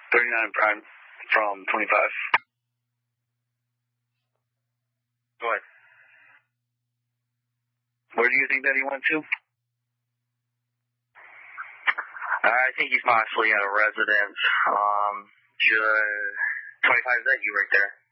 39 prime from 25. Go ahead. Where do you think that he went to? I think he's possibly at a residence. 25, is that you right there?